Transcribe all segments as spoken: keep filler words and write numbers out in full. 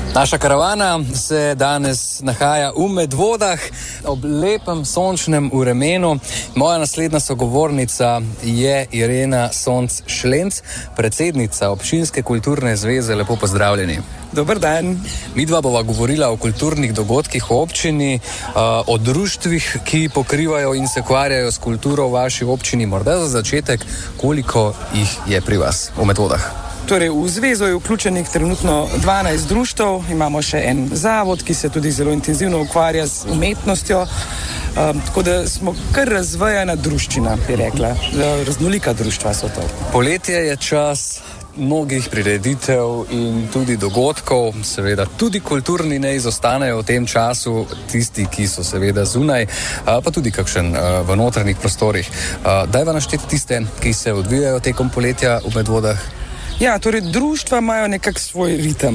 Naša karavana se danes nahaja v Medvodah ob lepem sončnem vremenu. Moja naslednja sogovornica je Irena Sonc Šlenc, predsednica Občinske kulturne zveze. Lepo pozdravljeni. Dober dan. Midva bova govorila o kulturnih dogodkih v občini, o društvih, ki pokrivajo in se ukvarjajo s kulturo v vaši občini. Morda za začetek, koliko jih je pri vas v Medvodah? Torej, v zvezo je vključenih trenutno dvanajst društev, imamo še en zavod, ki se tudi zelo intenzivno ukvarja z umetnostjo, um, tako da smo kar razvejana druščina, bi rekla, raznolika društva so to. Poletje je čas mnogih prireditev in tudi dogodkov, seveda tudi kulturni ne izostanejo v tem času, tisti, ki so seveda zunaj, pa tudi kakšen v notranjih prostorih. Dajva našteti tiste, ki se odvijajo tekom poletja v Medvodah. Ja, torej društva imajo nekak svoj ritem.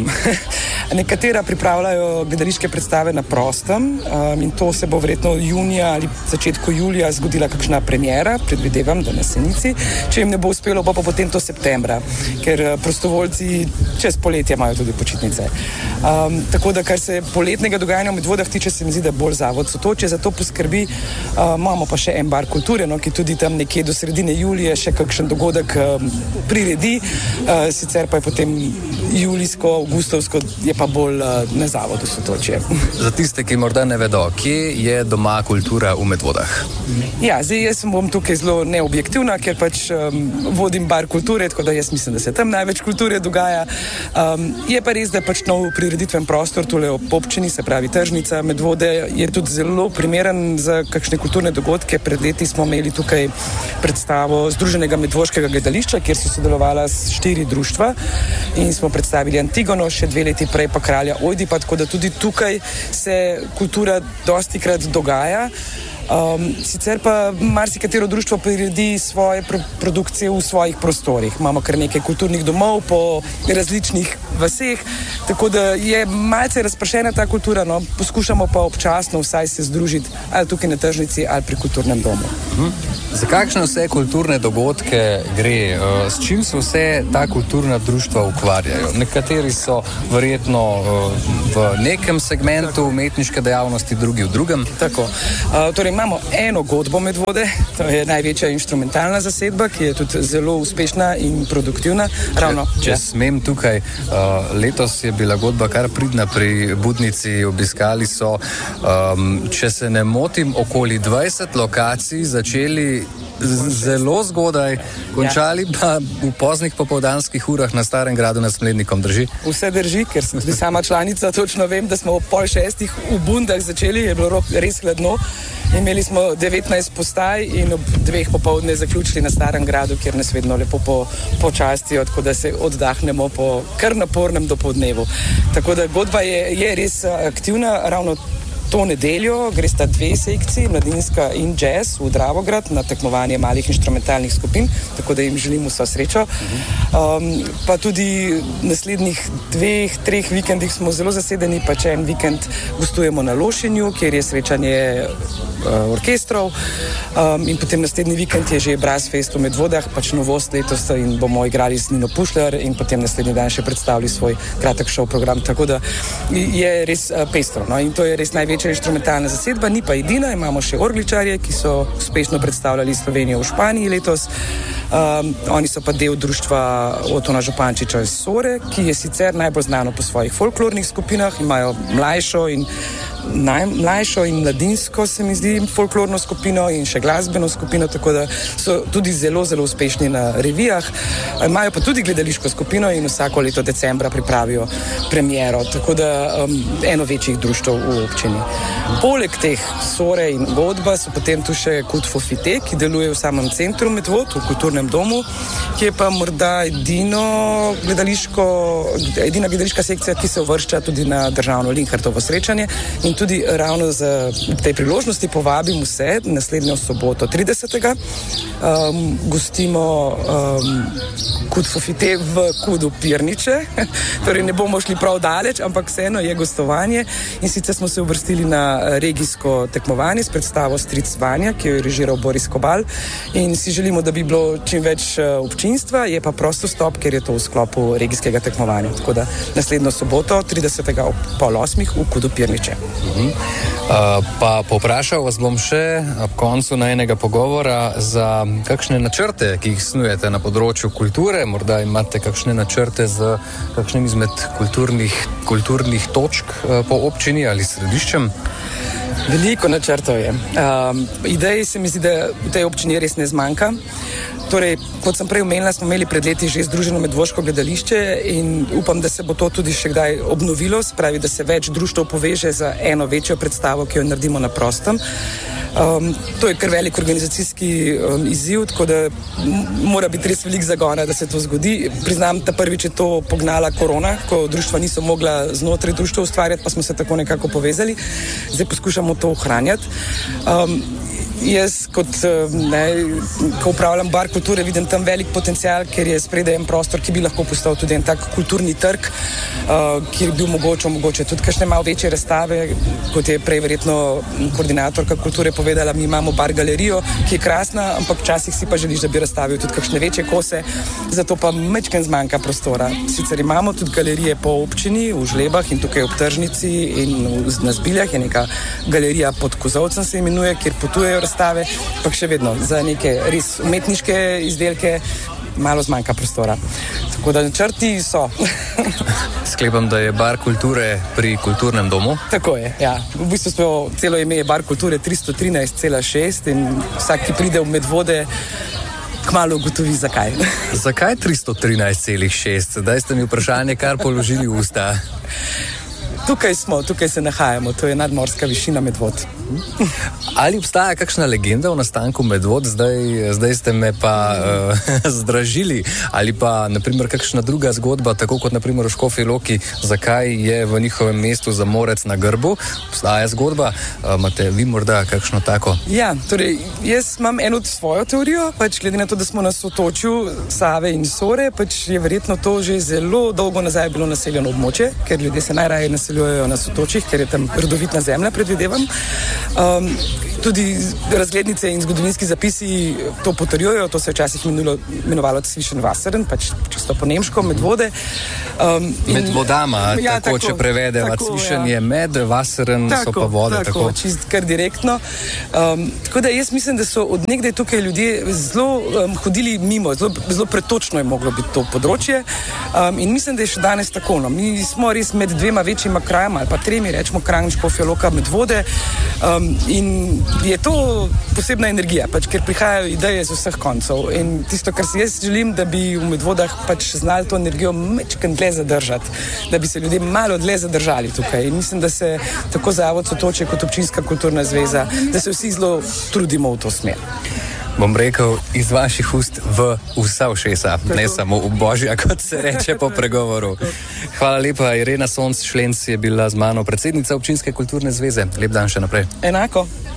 Nekatera pripravljajo gledališke predstave na prostem um, in to se bo verjetno junija ali začetku julija zgodila kakšna premiera, predvidevam, da na Senici. Če jim ne bo uspelo, bo pa potem to septembra, ker prostovoljci čez poletje imajo tudi počitnice. Um, tako da, kar se poletnega dogajanja v Medvodah tiče, se mi zdi, da bolj zavod Sotočje za to poskrbi. Um, imamo pa še en bar kulture, no, ki tudi tam nekje do sredine julije še kakšen dogodek um, priredi. Uh, sicer pa je potem julijsko, avgustovsko je pa bolj uh, na zavodu Sotočje. Za tiste, ki morda ne vedo, kje je doma kultura v Medvodah? Ja, zdaj jaz bom tukaj zelo neobjektivna, ker pač um, vodim bar kulture, tako da jaz mislim, da se tam največ kulture dogaja. Um, je pa res, da je pač nov prireditven prostor tule ob občini, se pravi Tržnica Medvode, je tudi zelo primeren za kakšne kulturne dogodke. Pred leti smo imeli tukaj predstavo Združenega medvoškega gledališča, kjer so sodelovala štiri društva in smo predstavili Antigono, še dve leti prej pa Kralja Ojdipa, tako da tudi tukaj se kultura dostikrat dogaja. Um, sicer pa marsikatero društvo priredi svoje pro- produkcije v svojih prostorih. Imamo kar nekaj kulturnih domov po različnih vaseh, tako da je malce razpršena ta kultura, no, poskušamo pa občasno vsaj se združiti ali tukaj na Tržnici ali pri kulturnem domu. Hmm. Za kakšne vse kulturne dogodke gre? S čim se vse ta kulturna društva ukvarjajo? Nekateri so verjetno v nekem segmentu umetniške dejavnosti, drugi v drugem. Tako. Uh, torej imamo eno godbo Medvode, to je največja inštrumentalna zasedba, ki je tudi zelo uspešna in produktivna. Ravno, če če ja. smem tukaj, uh, letos je bila godba kar pridna pri Budnici, obiskali so, um, če se ne motim, okoli dvajset lokacij, začeli zelo zgodaj, končali ja. pa v poznih popoldanskih urah na Starem gradu nad Smlednikom, drži? Vse drži, ker sem tudi sama članica, točno vem, da smo ob pol šestih v Bundah začeli, je bilo res hladno. Imeli smo devetnajst postaj in ob dveh popoldne zaključili na Starem gradu, kjer nas vedno lepo po, počastijo, tako da se oddahnemo po kar napornem dopoldnevu. Tako da godba je, je res aktivna, ravno to nedeljo gre sta dve sekciji, mladinska in jazz v Dravograd na tekmovanje malih inštrumentalnih skupin, tako da jim želim vso srečo. Um, pa tudi naslednjih dveh, treh vikendih smo zelo zasedeni, pa če en vikend gostujemo na Lošinju, kjer je srečanje uh, orkestrov, um, in potem naslednji vikend je že Brassfest v Medvodah, pač novost letos in bomo igrali z Nino Pušljar in potem naslednji dan še predstavili svoj kratek show program, tako da je res uh, pestro, no, in to je res največji inštrumentalna zasedba, ni pa edina, imamo še orgličarje, ki so uspešno predstavljali Slovenijo v Španiji letos. Um, oni so pa del društva Otona Župančiča iz Sore, ki je sicer najbolj znano po svojih folklornih skupinah, imajo mlajšo in najmlajšo in mladinsko, se mi zdi, folklorno skupino in še glasbeno skupino, tako da so tudi zelo, zelo uspešni na revijah. Imajo pa tudi gledališko skupino in vsako leto decembra pripravijo premiero, tako da um, eno večjih društev v občini. Poleg teh Sore in godba so potem tu še Kult Fofite, ki deluje v samem centru Medvod, v kulturnem domu, ki je pa morda edino gledališko, edina gledališka sekcija, ki se uvršča tudi na državno Linhartovo srečanje in In tudi ravno za tej priložnosti povabim vse naslednjo soboto tridesetega Um, gostimo um, Kud Fofite v Kudu Pirniče. Torej ne bomo šli prav daleč, ampak vseeno je gostovanje. In sicer smo se uvrstili na regijsko tekmovanje s predstavo Stric Vanja, ki jo je režiral Boris Kobal. In si želimo, da bi bilo čim več občinstva, je pa prosto stop, ker je to v sklopu regijskega tekmovanja. Tako da naslednjo soboto tridesetega ob pol osmih v Kudu Pirniče. Uh-huh. Uh, pa poprašal vas bom še ob koncu na enega pogovora za kakšne načrte, ki jih snujete na področju kulture. Morda imate kakšne načrte z kakšnim izmed kulturnih, kulturnih točk uh, po občini ali središčem? Veliko načrtov je. Um, idej se mi zdi, da v tej občini res ne zmanjka. Torej, kot sem prej omenila, smo imeli pred leti že Združeno medvoško gledališče in upam, da se bo to tudi še kdaj obnovilo, spravi, da se več društev poveže za eno večjo predstavo, ki jo naredimo na prostem. Um, to je kar velik organizacijski um, izziv, tako da m- mora biti res velik zagona, da se to zgodi. Priznam, da prvič je to pognala korona, ko društva niso mogla znotraj društva ustvarjati, pa smo se tako nekako povezali. Zdaj poskušamo to ohranjati. Um, Jaz, kot, ne, ko upravljam bar kulture, vidim tam velik potencial, ker je spredaj en prostor, ki bi lahko postal tudi en tak kulturni trg, uh, kjer bi omogočil mogoče tudi kakšne malo večje razstave, kot je prej verjetno koordinatorka kulture povedala, mi imamo bar galerijo, ki je krasna, ampak včasih si pa želiš, da bi razstavil tudi kakšne večje kose, zato pa mečken zmanjka prostora. Sicer imamo tudi galerije po občini, v Žlebah in tukaj ob Tržnici in v, na Zbiljah je neka galerija pod Kozolcem se imenuje, kjer potujejo razstave, pa še vedno za neke res umetniške izdelke malo zmanjka prostora. Tako da načrti so. Sklepam, da je bar kulture pri kulturnem domu. Tako je, ja. V bistvu smo celo ime je bar kulture tristo trinajst cela šest in vsak, ki pride v Medvode, kmalu ugotovi, zakaj. Zakaj tristo trinajst cela šest? Zdaj ste mi vprašanje kar položili v usta. Tukaj smo, tukaj se nahajamo, to je nadmorska višina Medvod. Ali obstaja kakšna legenda o nastanku Medvod? Zdaj, zdaj ste me pa uh, zdražili. Ali pa, naprimer, kakšna druga zgodba, tako kot naprimer v Škofji Loki, zakaj je v njihovem mestu zamorec na grbu? Obstaja zgodba? Uh, imate vi morda kakšno tako? Ja, torej, jaz imam eno svojo teorijo, pač glede na to, da smo na sotočju Save in Sore, pač je verjetno to že zelo dolgo nazaj bilo naseljeno območje, ker ljudje se najraje naseljujejo na sotočjih, ker je tam rodovitna zemlja, predvidevam. Um, tudi razglednice in zgodovinski zapisi to potrjujejo, to se je včasih minulo, imenovalo Zwischenwasseren, pač čisto po nemško, Medvode. Um, in, med vodama, ja, tako, tako če prevedeva, Zwischen ja. je med, Wasseren so pa vode. Tako, tako. čist kar direktno. Um, tako da jaz mislim, da so od nekdaj tukaj ljudje zelo um, hodili mimo, zelo, zelo pretočno je moglo biti to področje um, in mislim, da je še danes tako. No. Mi smo res med dvema večjima krajama ali pa tremi, rečemo Kranj, Škofja Loka, Medvode um, in je to posebna energija, pač, ker prihajajo ideje z vseh koncev in tisto, kar si jaz želim, da bi v Medvodah pač znali to energijo mečken dlje zadržati, da bi se ljudje malo dlje zadržali tukaj in mislim, da se tako Zavod Sotočje kot Občinska kulturna zveza, da se vsi zelo trudimo v to smer. Bom rekel, iz vaših ust v vsa ušesa, ne samo v božja, kot se reče po pregovoru. Hvala lepa, Irena Sonc Šlenc je bila z mano, predsednica Občinske kulturne zveze. Lep dan še naprej. Enako.